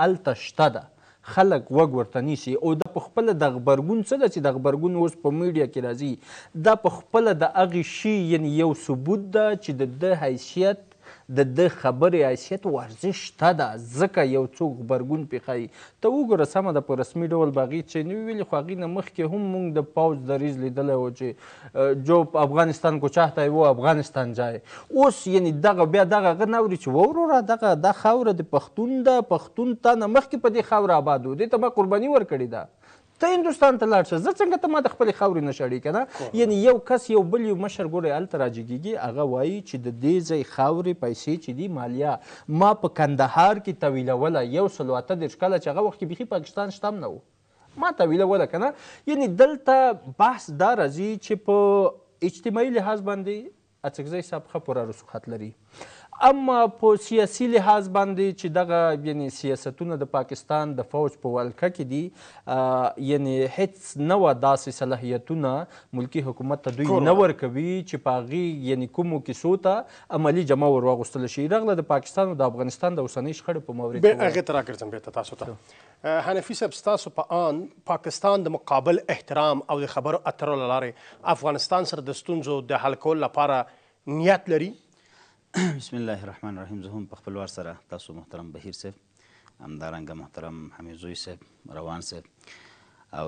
هلته شته ده، خلک وږ ورته نیسي او دا په خپله د غبرګون څه ده چې د غبرګون اوس په میډیا کې راځي، دا په خپله د هغې شي یعنې یو ثبوت ده چې د ده حیثیت د ده خبرې حیثیت او ارزښت شته ده، ځکه یو څوک غبرګون پرې ښایي. ته وګوره سمه ده په رسمي ډول به هغې څه نه وي ویلي، خو هغې نه مخکې هم موږ د پوځ دریځ لیدلی و چې جو افغانستان کو چاهته ہے وہ افغانستان جائے. اوس یعنې دغه بیا دغه هغه نه اوري چې وروره دغه دا خاوره د پښتون ده، پښتون تا نه مخکې په دې خاوره آباد و، دې ته ما قرباني ورکړې ده، ته هندوستان ته لاړ شه، زه څنګه ته ما د خپلې خاورې نه شړې که نه. یعنې یو کس یو بل یو مشر ګورئ هلته راجګېږي، هغه وایي چې د دې ځای خاورې پیسې چې دي مالیه ما په کندهار کې تویلوله 138 کاله چې هغه وخت کې بیخي پاکستان شته هم نه و، ما تویلوله که نه. یعنې دلته بحث دا راځي چې په اجتماعي لحاظ باندې اڅکزی صاحب ښه پوره رسوخات لري، اما په سیاسي لحاظ باندې چې دغه یعنې سیاستونه د پاکستان د فوج په ولکه کې دي، یعنې هیڅ نه وه داسې صلاحیتونه ملکي حکومت ته دوی نه ورکوي چې په هغې یعنې کومو کیسو ته عملي جمع ور واغوستلی شي. رغله د پاکستان او د افغانستان د اوسنۍ شخړې په مورد کې هغې ته راګرځم بېرته تاسو ته. حنفي صاحب ستاسو په آن پاکستان د مقابل احترام او د خبرو اترو له لارې افغانستان سره د ستونزو د حل کولو لپاره نیت لري؟ بسم الله الرحمن الرحیم. زه هم په خپل وار سره تاسو محترم بهیر صاحب، همدارنګه محترم حمید زوی صاحب، روان صاحب او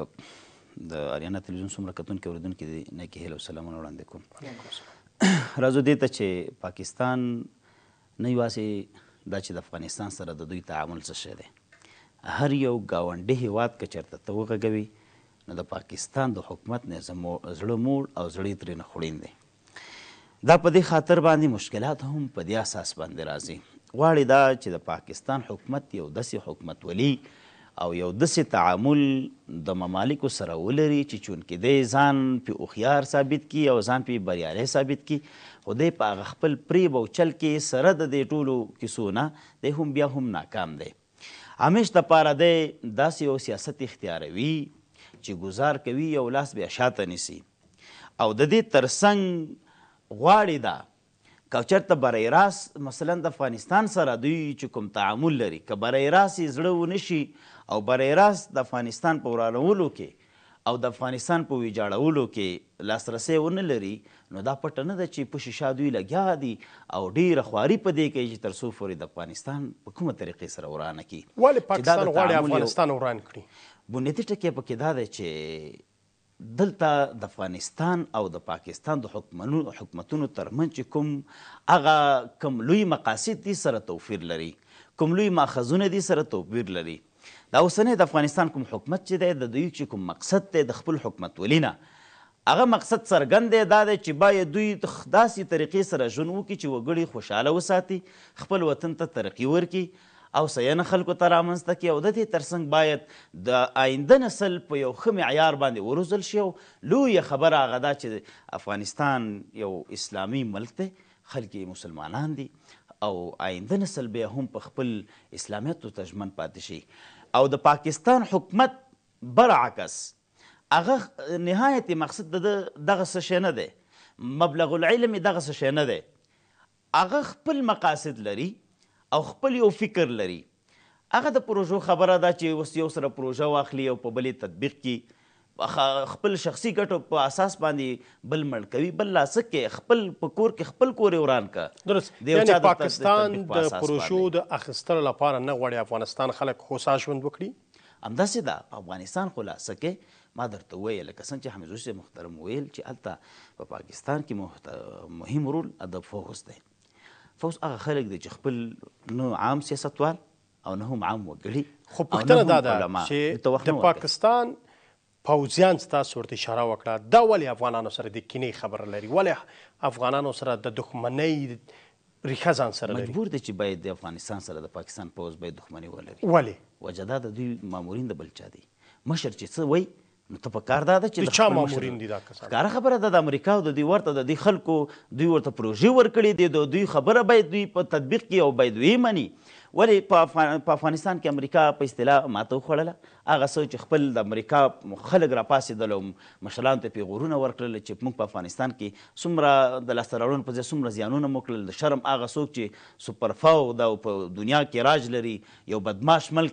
د اریانا تلویزیون څومره کتونکي اورېدونکي دي نیکې هیلې او سلامونه وړاندې کوم. راځو دې ته چې پاکستان نه یوازې دا چې د افغانستان سره د دوی تعامل څه شی دی، هر یو ګاونډي هېواد که چېرته ته وغږوي نو د پاکستان د حکومت نه زړه موړ او زړه ترېنه خوړین دی. دا په دې خاطر باندې مشکلات هم په دې اساس باندې راځي. غواړي دا چې د پاکستان حکومت یو داسې حکومتولي او یو داسې تعامل د ممالکو سره ولري چې چونکې دی ځان پې هوښیار ثابت کړي او ځان پې بریالی ثابت کړي، خو دی په هغه خپل پریب او چل کې سره د دې ټولو کیسو نه دی هم بیا هم ناکام دی. همیش دپاره دی داسې یو سیاست اختیاروي چې ګزار کوي او لاس بیا شاته نیسي، او د دې ترڅنګ غواړي دا که چېرته برای راست مثلا د افغانستان سره دوی چې کوم تعامل لري، که برای راست یې زړه ونه شي او برای راست د افغانستان په ورانولو کې او د افغانستان په ویجاړولو کې لاسرسی ونه لري، نو دا پټه نه ده چې په شیشه دوی لګیا دي او ډېره خواري په دې کوي چې تر څو پورې د افغانستان په کومه طریقې سره ورانه کړي. ولې پاکستان غواړي افغانستان وران کړي؟ بنیادي ټکی پکې دا دی چې دلته د افغانستان او د پاکستان د حکومتونو ترمنځ چې کوم لوی مقاصد دي سره توپیر لري، کوم لوی ماخذونه دي سره توپیر لري. دا اوسنی د افغانستان کوم حکومت چې دی د دوی چې کوم مقصد دی د خپل حکومتولي نه، هغه مقصد څرګند دی، دا دی چې باید دوی داسې طریقې سره ژوند وکړي چې وګړي خوشحاله وساتي، خپل وطن ته ترقي ورکړي او سینه خلکو ته رامنځته کړي، او د دې ترڅنګ باید د آینده نسل په یو ښه معیار باندې وروزل شي. او لویه خبره هغه ده چې افغانستان یو اسلامي ملک دی، خلک یې مسلمانان دي، او آینده نسل بیا هم په خپل اسلامیتو ته ژمن پاتې شي. او د پاکستان حکومت برعکس هغه نهایت مقصد دغه څه شی نه دی، مبلغ العلم دغه څه شی نه دی، هغه خپل مقاصد لري او خپل یو فکر لري. هغه د پروژو خبره ده چې اوس یو سره پروژه واخلي او په بلې تطبیق کړي، خپل شخصي ګټو په اساس باندې بل مړ کوي، بل لاسک کې خپل په کور کې خپل کور یې وران که. درست، یعنې پاکستان د پروژو د اخیستلو لپاره نه غواړي افغانستان خلک هوسا ژوند وکړي؟ همداسې ده. افغانستان خلاصه کې ما درته وویل، لکه څنګه چې حمید زوی محترم ویل چې هلته په پاکستان کې مهم رول د فوز دی. فوز هغه خلک دی چې خپل نه عام سیاستوال او نه هم عام وګړي. خو پوښتنه دا ده چې د پاکستان پوځیان ستاسو ورته اشاره وکړه، دا ولې افغانانو سره د کینې خبره لري؟ ولې افغانانو سره د دښمنۍ ریښه ځان سره لري؟ مجبور دی چې باید د افغانستان سره د پاکستان پوځ باید دښمني ولري. ولې؟ وجه دا د دوی مامورین د بل چا دي. مشر چې څه وایي نو ته په کار دا ده چې د چا مامورین دي دا کسان؟ ښکاره خبره ده د امریکا او د دوی ورته د دوی خلکو دوی ورته پروژې ورکړي دي، د دوی خبره باید دوی په تطبیق کړي او باید ویې مني. ولې په افغانستان کې امریکا په اصطلاح ماته وخوړله. هغه څه چې خپل د امریکا خلک راپاڅېدل او مشرانو ته پیغورونه ورکړل چې موږ په افغانستان کې څومره د لاسته راوړنو په ځای څومره زیانونه مو کړل. د شرم هغه څوک چې سوپر فاو دا په دنیا کې راج لري، یو بدماش ملک